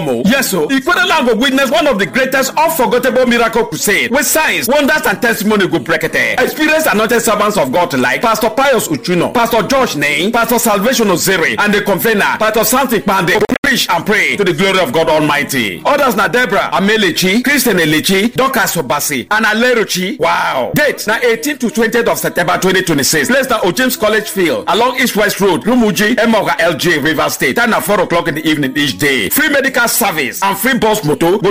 Yes, so Ikwedaland go witness one of the greatest unforgettable miracle crusade with signs, wonders, and testimony go brekete. Experience anointed servants of God like Pastor Pius Uchuno, Pastor George Nain, Pastor Salvation Ozere, and the convener, Pastor Santi Pande. Preach and pray to the glory of God Almighty. Others na Deborah Amelechi, Christian Elechi, Dorcas Obasi, and Aleruchi. Wow. Date na 18th to 20th of September 2026. Place na James College Field along East West Road, Rumuji, Emoga LJ, River State. Time na 4 o'clock in the evening each day. Free medical service and free bus moto.